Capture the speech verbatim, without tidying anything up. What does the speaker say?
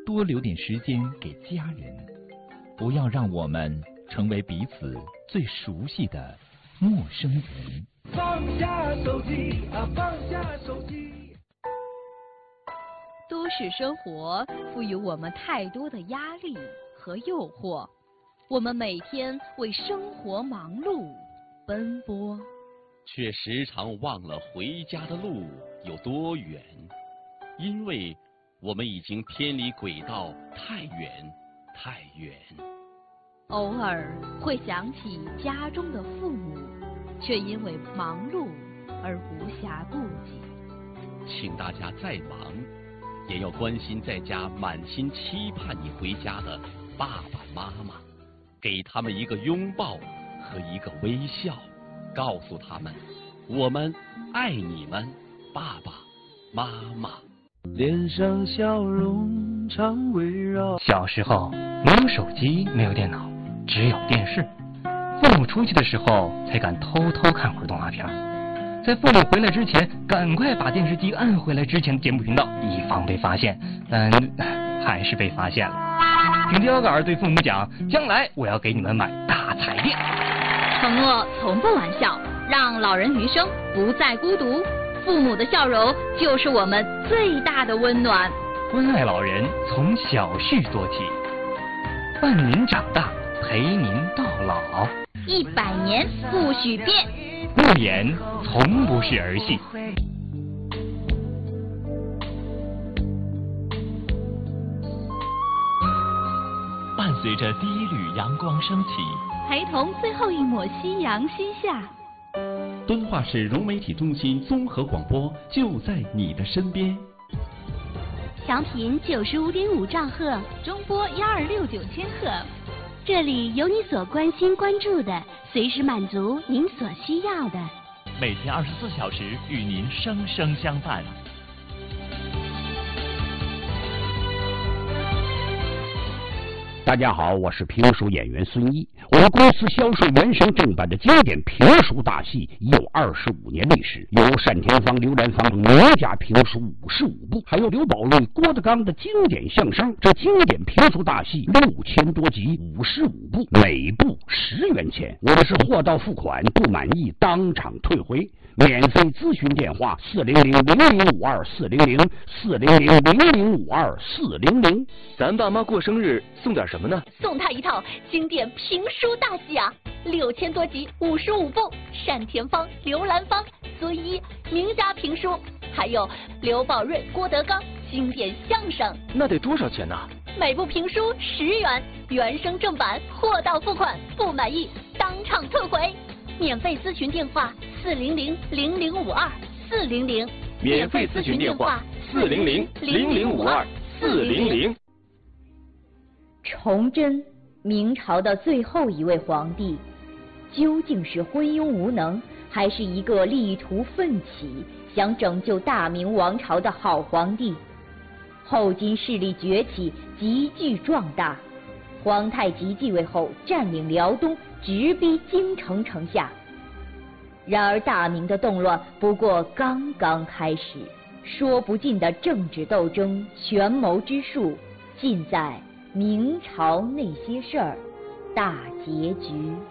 多留点时间给家人，不要让我们成为彼此最熟悉的陌生人。 放下手机啊，放下手机。 都市生活赋予我们太多的压力和诱惑，我们每天为生活忙碌奔波， 却时常忘了回家的路有多远，因为我们已经偏离轨道太远太远。 偶尔会想起家中的父母，却因为忙碌而无暇顾及。 请大家再忙，也要关心在家满心期盼你回家的爸爸妈妈，给他们一个拥抱和一个微笑，告诉他们我们爱你们，爸爸妈妈。 脸上笑容常围绕。 小时候没有手机，没有电脑，只有电视。父母出去的时候才敢偷偷看会儿动画片，在父母回来之前赶快把电视机按回来之前的节目频道，以防被发现。但还是被发现了。凭标杆对父母讲，将来我要给你们买大彩电。 承诺从不玩笑，让老人余生不再孤独。父母的笑容就是我们最大的温暖。 关爱老人从小事做起，伴您长大，陪您到老。 一百年不许变， 诺言从不是儿戏。 伴随着第一缕阳光升起， 陪同最后一抹夕阳西下。 敦化市融媒体中心综合广播就在你的身边。 调频九十五点五兆赫， 中波幺二六九千赫。 这里有你所关心关注的，随时满足您所需要的。 每天二十四小时与您生生相伴。 大家好，我是评书演员孙一。我们公司销售原声正版的经典评书大戏已有二十五年历史，有单田芳、刘兰芳等名家评书五十五部，还有刘宝瑞、郭德纲的经典相声。这经典评书大戏六千多集，五十五部，每部十元钱。我们是货到付款，不满意当场退回。免费咨询电话：四零零零零五二四零零四零零零零五二四零零。 咱爸妈过生日送点什么呢？ 送他一套经典评书大戏啊，六千多集，五十五部，单田芳、刘兰芳、孙一名家评书，还有刘宝瑞、郭德纲经典相声。 那得多少钱呢？ 每部评书十元，原声正版，货到付款，不满意当场退回。免费咨询电话：四零零零零五二四零零。 免费咨询电话：四零零零零五二四零零。 崇祯，明朝的最后一位皇帝，究竟是昏庸无能，还是一个力图奋起、想拯救大明王朝的好皇帝？后金势力崛起，急剧壮大。皇太极继位后，占领辽东，直逼京城城下。然而大明的动乱不过刚刚开始，说不尽的政治斗争、权谋之术，尽在明朝那些事儿大结局。